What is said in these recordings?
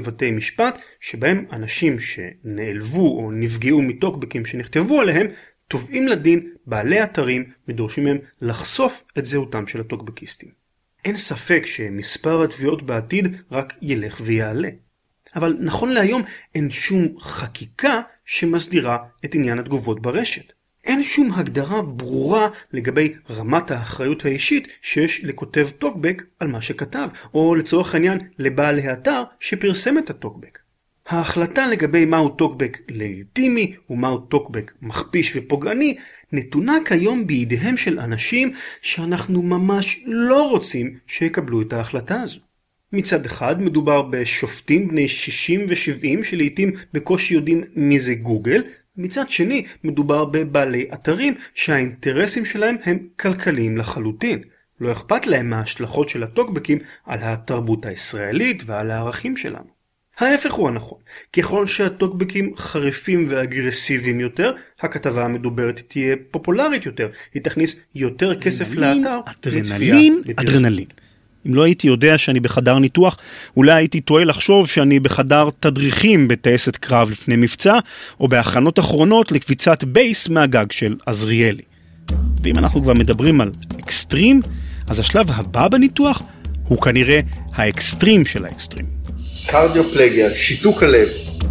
בתי משפט שבהם אנשים שנעלבו או נפגעו מטוקבקים שנכתבו עליהם תובעים לדין בעלי אתרים ודורשים מהם לחשוף את זהותם של הטוקבקיסטים. אין ספק שמספר התביעות בעתיד רק ילך ויעלה. אבל נכון להיום אין שום חקיקה שמסדירה את עניין התגובות ברשת. אין שום הגדרה ברורה לגבי רמת האחריות האישית שיש לכותב טוקבק על מה שכתב, או לצורך העניין לבעל האתר שפרסם את הטוקבק. ההחלטה לגבי מהו טוקבק לגיטימי ומהו טוקבק מכפיש ופוגעני נתונה כיום בידיהם של אנשים שאנחנו ממש לא רוצים שיקבלו את ההחלטה הזו. מצד אחד מדובר בשופטים בני 60 ו-70 שלעיתים בקושי יודעים מי זה גוגל, מצד שני מדובר בבעלי אתרים שהאינטרסים שלהם הם כלכליים לחלוטין. לא אכפת להם מההשלכות של הטוקבקים על התרבות הישראלית ועל הערכים שלנו. ההפך הוא הנכון. ככל שהטוקבקים חריפים ואגרסיביים יותר, הכתבה המדוברת תהיה פופולרית יותר. היא תכניס יותר כסף לאתר. אדרנלין. אם לא הייתי יודע שאני בחדר ניתוח, אולי הייתי טועה לחשוב שאני בחדר תדריכים בטייסת קרב לפני מבצע, או בהכנות אחרונות לקביצת בייס מהגג של עזריאלי. ואם אנחנו כבר מדברים על אקסטרים, אז השלב הבא בניתוח הוא כנראה האקסטרים של האקסטרים. קרדיופלגיה, שיתוק הלב.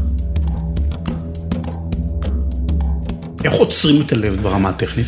איך עוצרים את הלב ברמה הטכנית?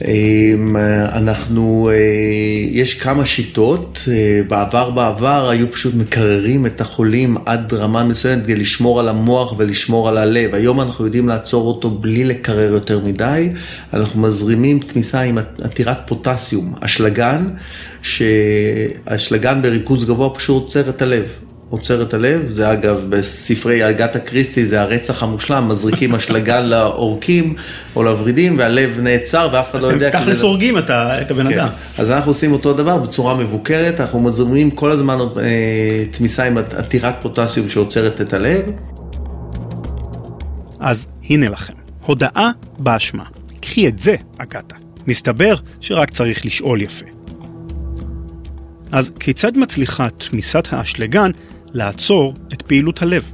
יש כמה שיטות. בעבר היו פשוט מקררים את החולים עד רמה מסוימת כדי לשמור על המוח ולשמור על הלב. היום אנחנו יודעים לעצור אותו בלי לקרר יותר מדי. אנחנו מזרימים תמיסה עם עתירת פוטסיום, אשלגן, שהאשלגן בריכוז גבוה פשוט עוצר את הלב. עוצר את הלב, זה אגב בספרי אגתה קריסטי, זה הרצח המושלם, מזריקים אשלגן לאורקים או לוורידים, והלב נעצר ואף אחד לא יודע. אתם תכלס הורגים את הבן אדם. אז אנחנו עושים אותו דבר בצורה מבוקרת, אנחנו מזרימים כל הזמן תמיסה עם עתירת פוטסיום שעוצרת את הלב. אז הנה לכם, הודעה באשמה. קחי את זה, אגתה. מסתבר שרק צריך לשאול יפה. אז כיצד מצליחה תמיסת האשלגן לעצור את פעילות הלב?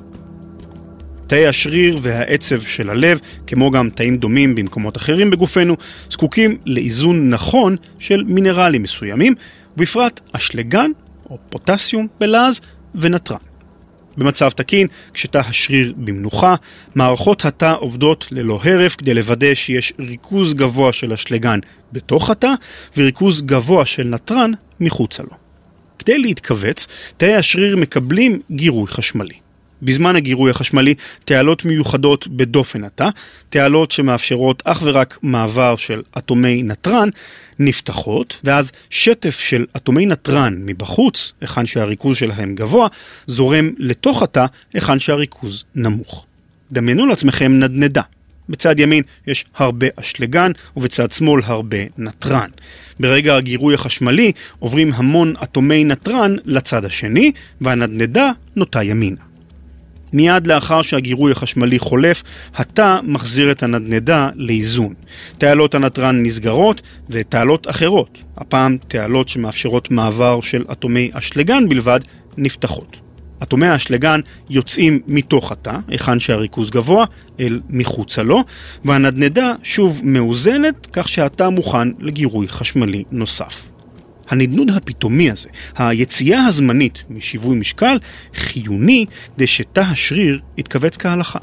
תאי השריר והעצב של הלב, כמו גם תאים דומים במקומות אחרים בגופנו, זקוקים לאיזון נכון של מינרלים מסוימים, ובפרט אשלגן או פוטסיום בלעז ונטרן. במצב תקין, כשתא השריר במנוחה, מערכות התא עובדות ללא הרף כדי לוודא שיש ריכוז גבוה של אשלגן בתוך התא וריכוז גבוה של נטרן מחוצה לו. כדי להתכווץ, תאי השריר מקבלים גירוי חשמלי. בזמן הגירוי החשמלי, תעלות מיוחדות בדופן התא, תעלות שמאפשרות אך ורק מעבר של אטומי נטרן, נפתחות, ואז שטף של אטומי נטרן מבחוץ, היכן שהריכוז שלהם גבוה, זורם לתוך התא, היכן שהריכוז נמוך. דמיינו לעצמכם נדנדה. בצד ימין יש הרבה אשלגן, ובצד שמאל הרבה נטרן. ברגע הגירוי החשמלי עוברים המון אטומי נטרן לצד השני, והנדנדה נוטה ימינה. מיד לאחר שהגירוי החשמלי חולף, התא מחזיר את הנדנדה לאיזון. תעלות הנטרן נסגרות ותעלות אחרות, הפעם תעלות שמאפשרות מעבר של אטומי אשלגן בלבד, נפתחות. אטומי האשלגן יוצאים מתוך התא, היכן שהריכוז גבוה, אל מחוצה לו, והנדנדה שוב מאוזנת, כך שהתא מוכן לגירוי חשמלי נוסף. הנדנוד הפתאומי הזה, היציאה הזמנית משיווי משקל, חיוני כדי שתא השריר יתכווץ כהלכה.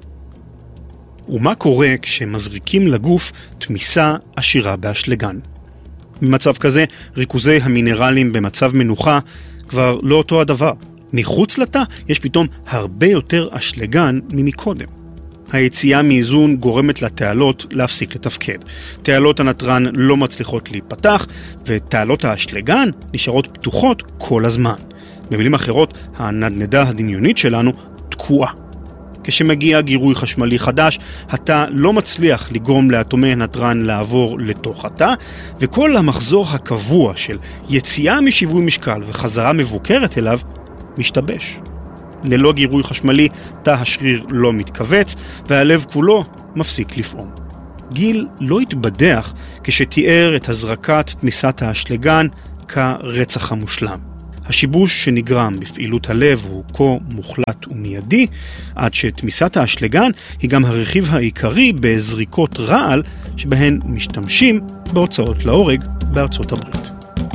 ומה קורה כשמזריקים לגוף תמיסה עשירה באשלגן? במצב כזה, ריכוזי המינרלים במצב מנוחה כבר לא אותו הדבר. מחוץ לתא יש פתאום הרבה יותר אשלגן ממקודם. היציאה מאיזון גורמת לתעלות להפסיק לתפקד. תעלות הנטרן לא מצליחות להיפתח, ותעלות האשלגן נשארות פתוחות כל הזמן. במילים אחרות, הנדנדה הדמיונית שלנו תקועה. כשמגיע גירוי חשמלי חדש, התא לא מצליח לגרום לאטומי הנטרן לעבור לתוך התא, וכל המחזור הקבוע של יציאה משיווי משקל וחזרה מבוקרת אליו משתבש. ללא גירוי חשמלי, תא השריר לא מתכווץ, והלב כולו מפסיק לפעום. גיל לא התבדח כשתיאר את הזרקת תמיסת האשלגן כרצח המושלם. השיבוש שנגרם בפעילות הלב הוא כה מוחלט ומיידי, עד שתמיסת האשלגן היא גם הרכיב העיקרי בזריקות רעל שבהן משתמשים בהוצאות להורג בארצות הברית.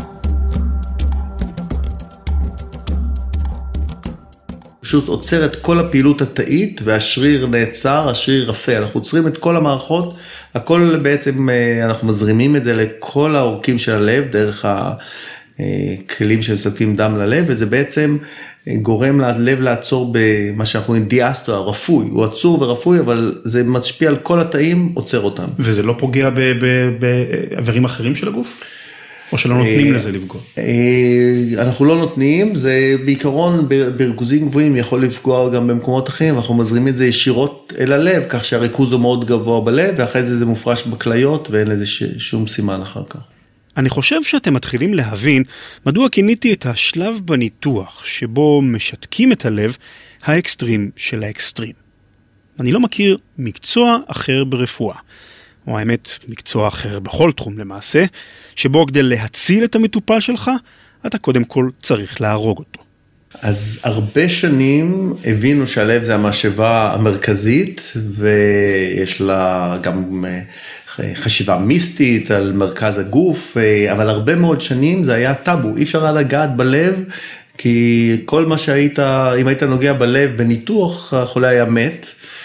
פשוט עוצר את כל הפעילות התאית והשריר נעצר, השריר רפה. אנחנו עוצרים את כל המערכות, הכל בעצם אנחנו מזרימים את זה לכל העורקים של הלב דרך הכלים שמספקים דם ללב, וזה בעצם גורם ללב לעצור במה שאנחנו קוראים דיאסטולה, רפוי. הוא עצור ורפוי, אבל זה משפיע על כל התאים, עוצר אותם. וזה לא פוגע באיברים אחרים של הגוף? או שלא נותנים לזה לפגוע? אנחנו לא נותנים, זה בעיקרון בריכוזים גבוהים יכול לפגוע גם במקומות אחרים, אנחנו מזרימים את זה ישירות אל הלב, כך שהריכוז הוא מאוד גבוה בלב, ואחרי זה מופרש בכליות, ואין לזה שום סימן אחר כך. אני חושב שאתם מתחילים להבין מדוע כיניתי את השלב בניתוח, שבו משתקים את הלב, האקסטרים של האקסטרים. אני לא מכיר מקצוע אחר ברפואה. או האמת, מקצוע אחר בכל תחום למעשה, שבו כדי להציל את המטופל שלך, אתה קודם כל צריך להרוג אותו. אז הרבה שנים הבינו שהלב זה המשאבה המרכזית, ויש לה גם חשיבה מיסטית על מרכז הגוף, אבל הרבה מאוד שנים זה היה טאבו, אי אפשר היה לגעת בלב, כי כל מה שהיית, אם היית נוגע בלב בניתוח, החולה היה מת,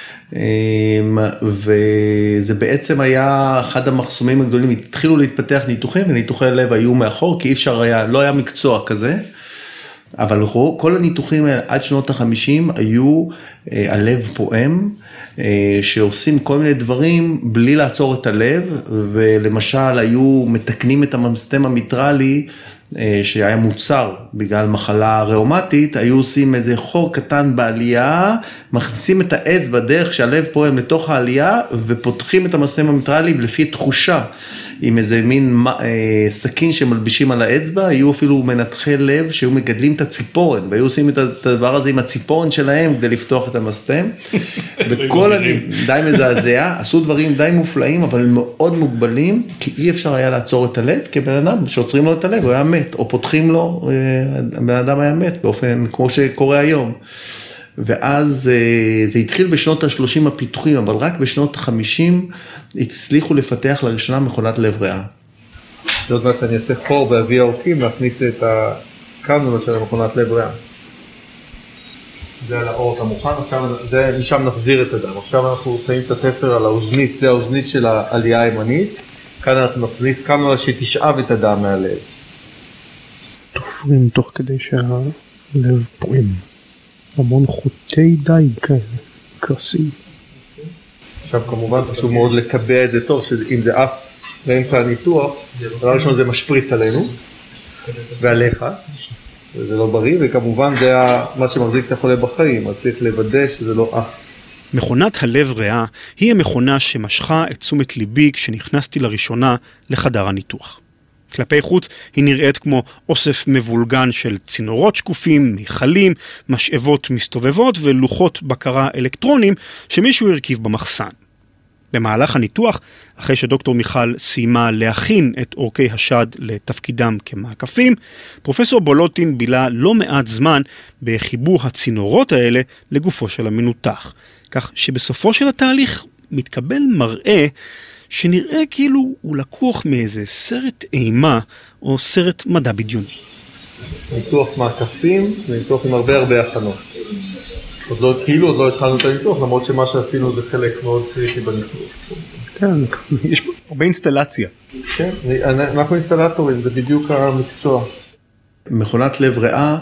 וזה בעצם היה אחד המחסומים הגדולים, התחילו להתפתח ניתוחים, וניתוחי הלב היו מאחור, כי אי אפשר היה, לא היה מקצוע כזה, אבל כל הניתוחים עד שנות ה-50 היו הלב פועם, שעושים כל מיני דברים בלי לעצור את הלב, ולמשל היו מתקנים את המסתם המיטרלי, שהיה מוצר בגלל מחלה ראומטית, היו עושים איזה חור קטן בעלייה, מכניסים את האצבע דרך שהלב פועם לתוך העלייה, ופותחים את המסתם המיטרלי לפי תחושה, עם איזה מין סכין שמלבישים על האצבע, היו אפילו מנתחי לב שהיו מגדלים את הציפורן, והיו עושים את הדבר הזה עם הציפורן שלהם כדי לפתוח את המסתם, וכל די מזעזע, עשו דברים די מופלאים, אבל מאוד מוגבלים, כי אי אפשר היה לעצור את הלב, כי בן אדם שעוצרים לו את הלב, הוא היה מת, או פותחים לו, בן אדם היה מת, באופן כמו שקורה היום. ואז זה התחיל בשנות ה-30 הפיתוחים, אבל רק בשנות ה-50 הצליחו לפתח לראשונה מכונת לב ריאה. זאת אומרת, אני אעשה חור באבי העורקים, להכניס את הקנולה של מכונת לב ריאה. זה על האורק המוכן, משם נחזיר את הדם. עכשיו אנחנו שמים את התפר על האוזנית, זה האוזנית של העלייה הימנית, כאן אנחנו נכניס קנולה שתשאב את הדם מהלב. תופרים תוך כדי שהלב פועם. המון חוטי די כאלה, קרסים. עכשיו כמובן חשוב מאוד לקבע את זה טוב, שאם זה אף באמצע הניתוח, דבר ראשון זה משפריץ עלינו, ועליך, וזה לא בריא, וכמובן זה מה שמחזיק את החולה בחיים, אז צריך לוודא שזה לא אף. מכונת הלב ריאה היא המכונה שמשכה את תשומת ליבי כשנכנסתי לראשונה לחדר הניתוח. כלפי חוץ היא נראית כמו אוסף מבולגן של צינורות שקופים, מיכלים, משאבות מסתובבות ולוחות בקרה אלקטרונים שמישהו הרכיב במחסן. במהלך הניתוח, אחרי שדוקטור מיכל סיימה להכין את אורכי השד לתפקידם כמעקפים, פרופסור בולוטין בילה לא מעט זמן בחיבור הצינורות האלה לגופו של המנותח, כך שבסופו של התהליך מתקבל מראה שנראה כאילו הוא לקוח מאיזה סרט אימה או סרט מדע בדיוני. ניתוח מעקפים, ניתוח עם הרבה הכנות. עוד לא התחלנו את הניתוח, למרות שמה שעשינו זה חלק מאוד קריטי בניתוח. כן, יש פה הרבה אינסטלציה. כן, אנחנו אינסטלטורים, זה בדיוק המקצוע. מכונת לב ריאה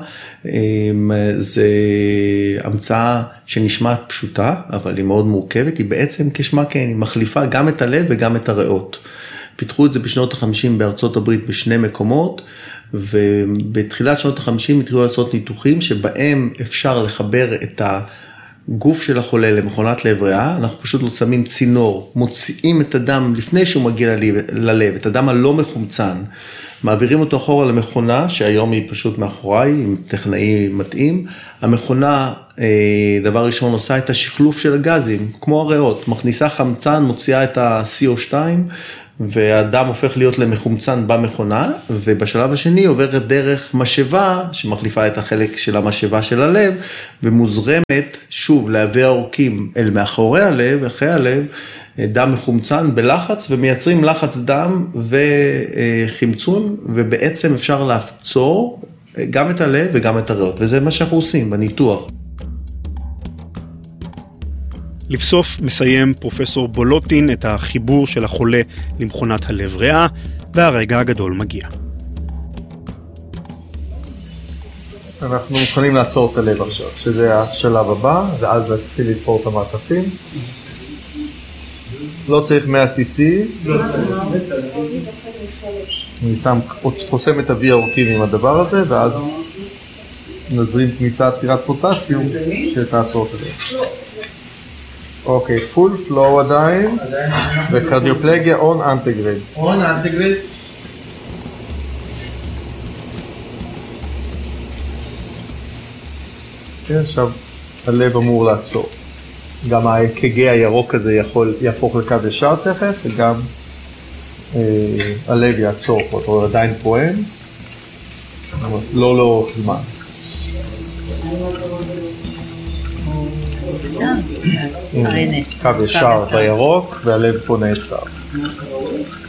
זה המצאה שנשמעת פשוטה, אבל היא מאוד מורכבת, היא בעצם כשמה כן, היא מחליפה גם את הלב וגם את הריאות. פיתחו את זה בשנות ה-50 בארצות הברית בשני מקומות, ובתחילת שנות ה-50 התחילו לעשות ניתוחים שבהם אפשר לחבר את הגוף של החולה למכונת לב ריאה, אנחנו פשוט לא שמים צינור, מוציאים את הדם לפני שהוא מגיע ללב, את הדם הלא מחומצן, מעבירים אותו אחורה למכונה, שהיום היא פשוט מאחוריי, עם טכנאי מתאים. המכונה, דבר ראשון, עושה את השחלוף של הגזים, כמו הריאות, מכניסה חמצן, מוציאה את ה-CO2, והדם הופך להיות למחומצן במכונה, ובשלב השני עוברת דרך משאבה, שמחליפה את החלק של המשאבה של הלב, ומוזרמת שוב להבי העורקים אל מאחורי הלב, אחרי הלב, דם מחומצן בלחץ, ומייצרים לחץ דם וחמצון, ובעצם אפשר לעצור גם את הלב וגם את הריאות, וזה מה שאנחנו עושים בניתוח. לבסוף מסיים פרופסור בולוטין את החיבור של החולה למכונת הלב ריאה, והרגע הגדול מגיע. אנחנו מוכנים לעצור את הלב עכשיו, שזה השלב הבא, ואז להתחיל לתפור את המעטפים. לא צריך 100 cc. אני חוסם את אבי העורקים עם הדבר הזה, ואז נזרים כניסת טירת פוטסיום שתעצור את הלב. אוקיי, פול פלואו עדיין, וקרדיופלגיה און אנטגרייד. און אנטגרייד. כן, עכשיו הלב אמור לעצור. גם ה-EKG הירוק הזה יהפוך לקו ישר תכף, וגם הלב יעצור פה, אתה רואה עדיין פועם, לא לאורך זמן. קו ישר בירוק, והלב פה נעצר.